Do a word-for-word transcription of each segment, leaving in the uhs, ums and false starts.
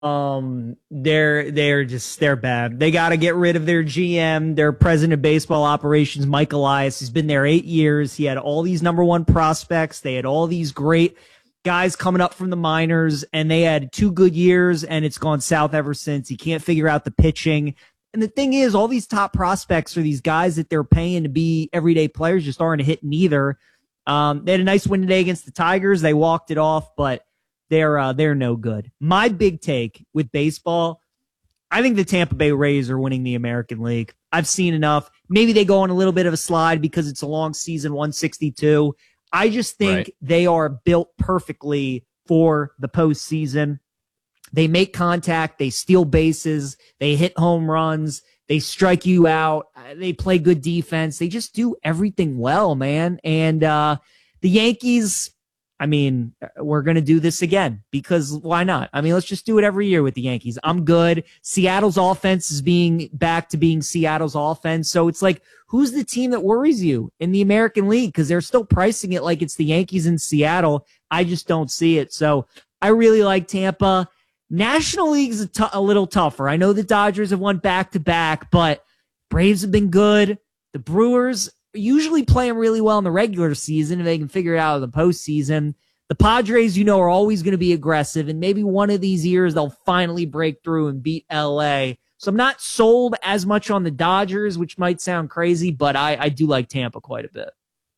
Um, they're they're just they're bad. They got to get rid of their G M, their president of baseball operations, Mike Elias. He's been there eight years. He had all these number one prospects. They had all these great guys coming up from the minors, and they had two good years, and it's gone south ever since. He can't figure out the pitching. And the thing is, all these top prospects are these guys that they're paying to be everyday players, just aren't hitting either. Um, they had a nice win today against the Tigers. They walked it off, but they're uh, they're no good. My big take with baseball, I think the Tampa Bay Rays are winning the American League. I've seen enough. Maybe they go on a little bit of a slide because it's a long season, one sixty-two. I just think right. they are built perfectly for the postseason. They make contact. They steal bases. They hit home runs. They strike you out. They play good defense. They just do everything well, man. And uh, the Yankees, I mean, we're going to do this again because why not? I mean, let's just do it every year with the Yankees. I'm good. Seattle's offense is being back to being Seattle's offense. So it's like, who's the team that worries you in the American League? Because they're still pricing it like it's the Yankees in Seattle. I just don't see it. So I really like Tampa. National League's a, t- a little tougher. I know the Dodgers have won back-to-back, but Braves have been good. The Brewers usually play them really well in the regular season if they can figure it out in the postseason. The Padres, you know, are always going to be aggressive, and maybe one of these years they'll finally break through and beat L A. So I'm not sold as much on the Dodgers, which might sound crazy, but I, I do like Tampa quite a bit.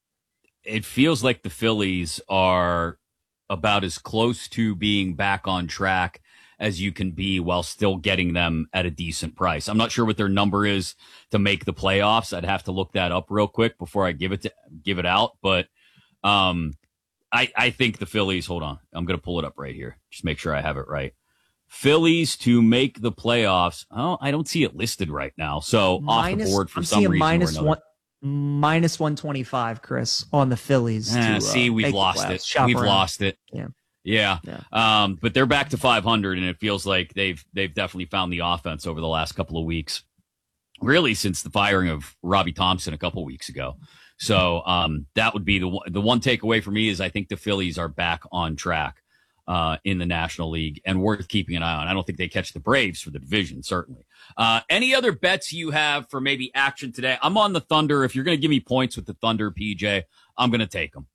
It feels like the Phillies are about as close to being back on track as you can be while still getting them at a decent price. I'm not sure what their number is to make the playoffs. I'd have to look that up real quick before I give it to, give it out. But um, I, I think the Phillies, hold on, I'm going to pull it up right here. Just make sure I have it right. Phillies to make the playoffs. Oh, I don't see it listed right now. So minus, off the board for I'm some reason minus or another. One, minus one twenty-five, Chris, on the Phillies. Eh, to, see, uh, we've lost it. Shop We've around. lost it. Yeah. Yeah. yeah. Um, but they're back to five hundred, and it feels like they've they've definitely found the offense over the last couple of weeks. Really, since the firing of Robbie Thompson a couple weeks ago. So um, that would be the one, the one takeaway for me is I think the Phillies are back on track uh, in the National League and worth keeping an eye on. I don't think they catch the Braves for the division, certainly. Uh, any other bets you have for maybe action today? I'm on the Thunder. If you're going to give me points with the Thunder, P J, I'm going to take them.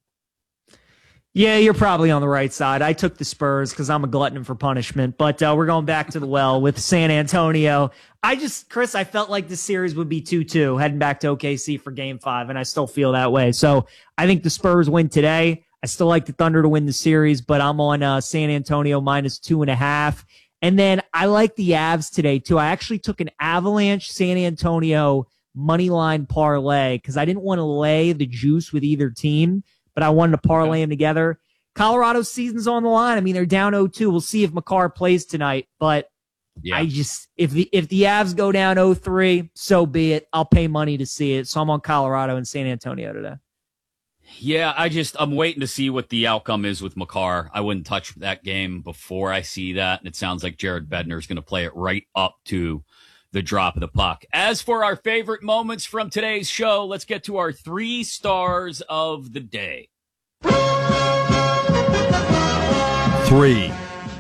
Yeah, you're probably on the right side. I took the Spurs because I'm a glutton for punishment, but uh, we're going back to the well with San Antonio. I just, Chris, I felt like this series would be two two heading back to O K C for game five, and I still feel that way. So I think the Spurs win today. I still like the Thunder to win the series, but I'm on uh, San Antonio minus two and a half. And then I like the Avs today, too. I actually took an Avalanche San Antonio money line parlay because I didn't want to lay the juice with either team, but I wanted to parlay them together. Colorado's season's on the line. I mean, they're down oh two. We'll see if Makar plays tonight, but yeah. I just, if the, if the Avs go down oh three, so be it. I'll pay money to see it. So I'm on Colorado and San Antonio today. Yeah, I just, I'm waiting to see what the outcome is with Makar. I wouldn't touch that game before I see that. And it sounds like Jared Bednar is going to play it right up to the drop of the puck. As for our favorite moments from today's show, let's get to our three stars of the day. Three.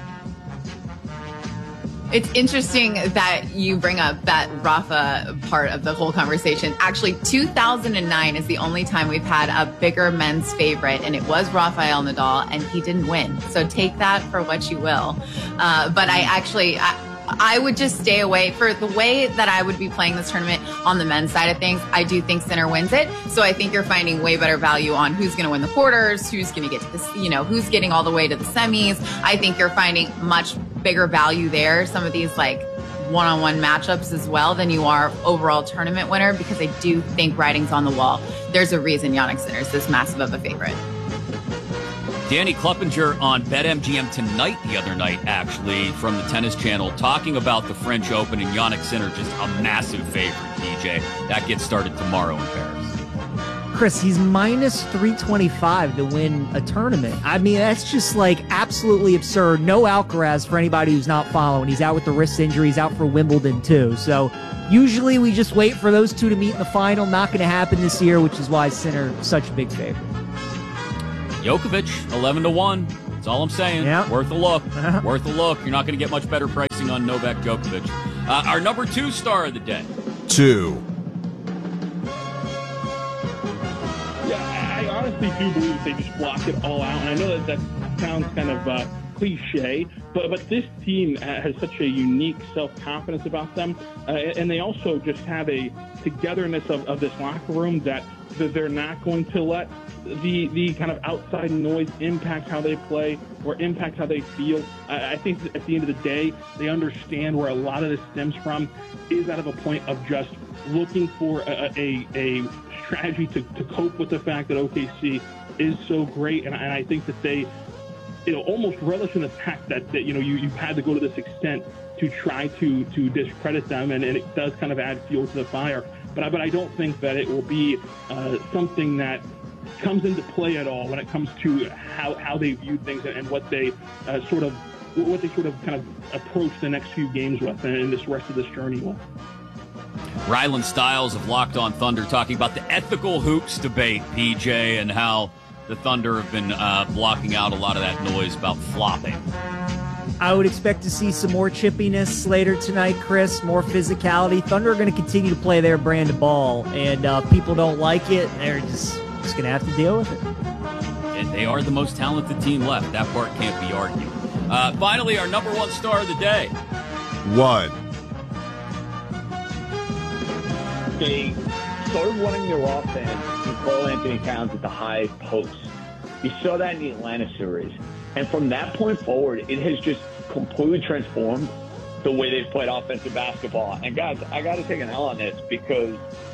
It's interesting that you bring up that Rafa part of the whole conversation. Actually, two thousand nine is the only time we've had a bigger men's favorite, and it was Rafael Nadal, and he didn't win. So take that for what you will. Uh, but I actually... I, I would just stay away for the way that I would be playing this tournament on the men's side of things. I do think Sinner wins it. So I think you're finding way better value on who's going to win the quarters, who's going to get to this, you know, who's getting all the way to the semis. I think you're finding much bigger value there. Some of these like one-on-one matchups as well than you are overall tournament winner, because I do think writing's on the wall. There's a reason Jannik Sinner is this massive of a favorite. Danny Kleppinger on BetMGM tonight, the other night, actually, from the Tennis Channel, talking about the French Open and Jannik Sinner, just a massive favorite, D J. That gets started tomorrow in Paris. Chris, he's minus three twenty-five to win a tournament. I mean, that's just like absolutely absurd. No Alcaraz for anybody who's not following. He's out with the wrist injury. He's out for Wimbledon, too. So usually we just wait for those two to meet in the final. Not going to happen this year, which is why Sinner such a big favorite. Djokovic, eleven to one. That's all I'm saying. Yeah. Worth a look. Worth a look. You're not going to get much better pricing on Novak Djokovic. Uh, our number two star of the day. Two. Yeah, I honestly do believe that they just block it all out. And I know that that sounds kind of uh, cliche, but but this team has such a unique self-confidence about them. Uh, and they also just have a togetherness of, of this locker room that, that they're not going to let the the kind of outside noise impact how they play or impact how they feel. I, I think that at the end of the day, they understand where a lot of this stems from is out of a point of just looking for a, a, a strategy to, to cope with the fact that O K C is so great. And, and I think that they, you know, almost relish in the fact that, that you know, you, you've had to go to this extent to try to to discredit them. And, and it does kind of add fuel to the fire. But I, but I don't think that it will be uh, something that comes into play at all when it comes to how, how they view things and what they uh, sort of what they sort of kind of approach the next few games with and this rest of this journey with. Rylan Stiles of Locked On Thunder talking about the ethical hoops debate, P J, and how the Thunder have been uh, blocking out a lot of that noise about flopping. I would expect to see some more chippiness later tonight, Chris, more physicality. Thunder are going to continue to play their brand of ball, and uh, people don't like it. They're just, just going to have to deal with it. And they are the most talented team left. That part can't be argued. Uh, finally, our number one star of the day. One. They started running their offense with Karl Anthony Towns at the high post. You saw that in the Atlanta series. And from that point forward, it has just completely transformed the way they've played offensive basketball. And guys, I got to take an L on this because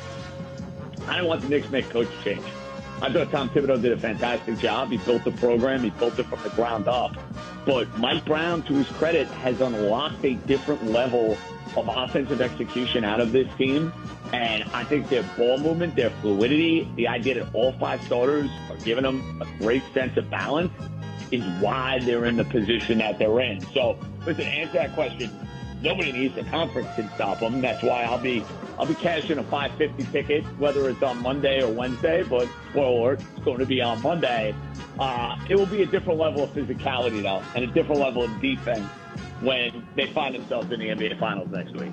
I don't want the Knicks to make coach change. I thought Tom Thibodeau did a fantastic job. He built the program. He built it from the ground up. But Mike Brown, to his credit, has unlocked a different level of offensive execution out of this team. And I think their ball movement, their fluidity, the idea that all five starters are giving them a great sense of balance is why they're in the position that they're in. So, listen, to answer that question, nobody needs the conference can stop them. That's why I'll be I'll be cashing a five fifty ticket, whether it's on Monday or Wednesday. But spoiler alert, it's going to be on Monday. Uh, it will be a different level of physicality, though, and a different level of defense when they find themselves in the N B A Finals next week.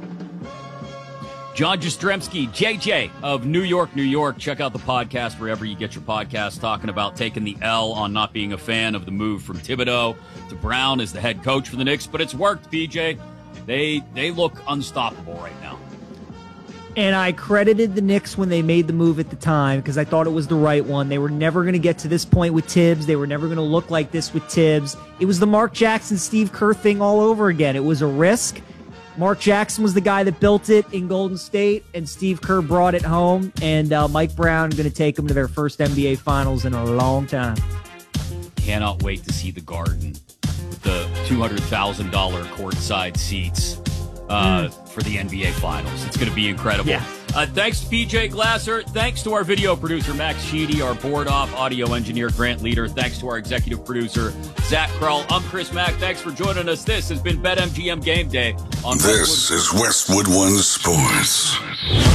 John Jastrzemski, J J of New York, New York. Check out the podcast wherever you get your podcast, talking about taking the L on not being a fan of the move from Thibodeau to Brown as the head coach for the Knicks. But it's worked, P J. They they look unstoppable right now. And I credited the Knicks when they made the move at the time because I thought it was the right one. They were never going to get to this point with Tibbs. They were never going to look like this with Tibbs. It was the Mark Jackson, Steve Kerr thing all over again. It was a risk. Mark Jackson was the guy that built it in Golden State, and Steve Kerr brought it home. And uh, Mike Brown going to take them to their first N B A Finals in a long time. Cannot wait to see the Garden with the two hundred thousand dollars courtside seats uh, mm. for the N B A Finals. It's going to be incredible. Yeah. Uh, thanks to P J Glasser. Thanks to our video producer, Max Sheedy, our board-off audio engineer, Grant Leader. Thanks to our executive producer, Zach Krull. I'm Chris Mack. Thanks for joining us. This has been BetMGM Game Day. On this Westwood. is Westwood One Sports.